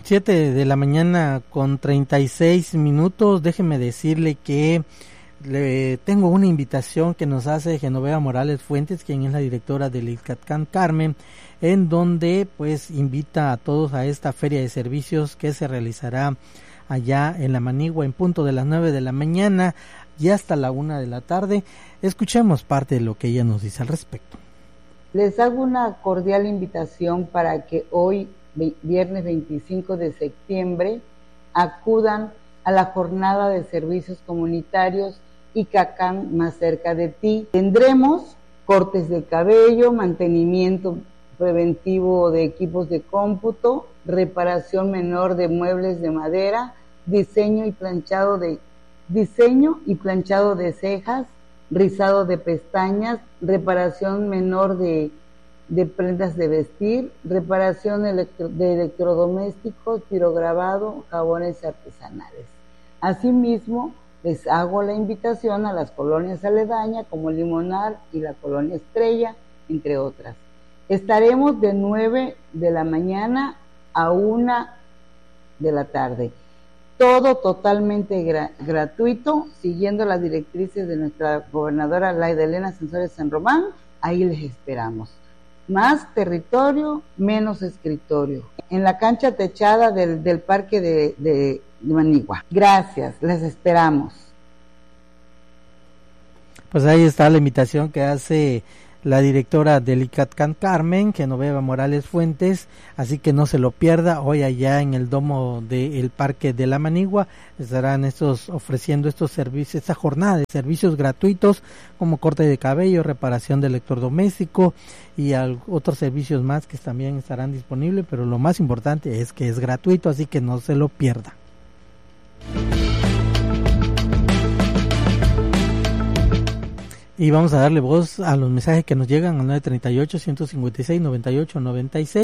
7 de la mañana con 36 minutos. Déjeme decirle que le tengo una invitación que nos hace Genoveva Morales Fuentes, quien es la directora del Ixcatcán Carmen, en donde pues invita a todos a esta feria de servicios que se realizará allá en La Manigua en punto de las 9 de la mañana y hasta la 1 de la tarde. Escuchemos parte de lo que ella nos dice al respecto. Les hago una cordial invitación para que hoy, viernes 25 de septiembre, acudan a la jornada de servicios comunitarios Ixcatcán más cerca de ti. Tendremos cortes de cabello, mantenimiento preventivo de equipos de cómputo, reparación menor de muebles de madera, diseño y planchado de cejas, rizado de pestañas, reparación menor de prendas de vestir, reparación de electrodomésticos, pirograbado, jabones artesanales. Asimismo, les hago la invitación a las colonias aledañas como Limonar y la colonia Estrella, entre otras. Estaremos de 9 de la mañana a 1 de la tarde. Todo totalmente gratuito, siguiendo las directrices de nuestra gobernadora Laida Elena Sansores San Román. Ahí les esperamos. Más territorio, menos escritorio. En la cancha techada del parque de Manigua. Gracias, les esperamos. Pues ahí está la invitación que hace la directora del Ixcatcán Carmen, Genoveva Morales Fuentes, así que no se lo pierda. Hoy allá en el domo del Parque de La Manigua estarán ofreciendo estos servicios, esta jornada de servicios gratuitos como corte de cabello, reparación de electrodoméstico y otros servicios más que también estarán disponibles, pero lo más importante es que es gratuito, así que no se lo pierda. Y vamos a darle voz a los mensajes que nos llegan al 938-156-9896